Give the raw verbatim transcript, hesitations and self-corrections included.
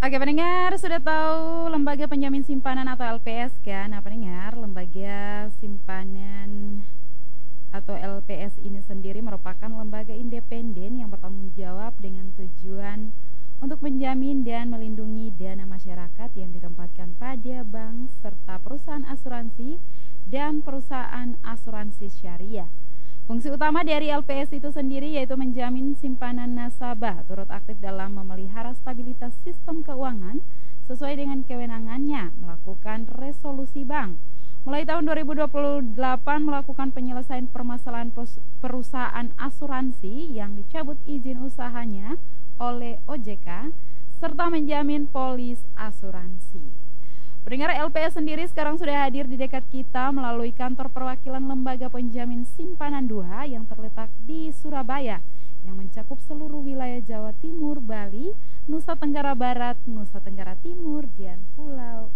Oke pendengar, sudah tahu Lembaga Penjamin Simpanan atau L P S kan? Nah pendengar, Lembaga Simpanan atau L P S ini sendiri merupakan lembaga independen yang bertanggung jawab dengan tujuan untuk menjamin dan melindungi dana masyarakat yang ditempatkan pada bank serta perusahaan asuransi dan perusahaan asuransi syariah. Fungsi utama dari L P S itu sendiri yaitu menjamin simpanan nasabah turut aktif dalam memelihara stabilitas sistem keuangan sesuai dengan kewenangannya melakukan resolusi bank. Mulai tahun dua ribu dua puluh delapan melakukan penyelesaian permasalahan perusahaan asuransi yang dicabut izin usahanya oleh O J K serta menjamin polis asuransi. Pendengar, L P S sendiri sekarang sudah hadir di dekat kita melalui kantor perwakilan Lembaga Penjamin Simpanan dua yang terletak di Surabaya yang mencakup seluruh wilayah Jawa Timur, Bali, Nusa Tenggara Barat, Nusa Tenggara Timur, dan Pulau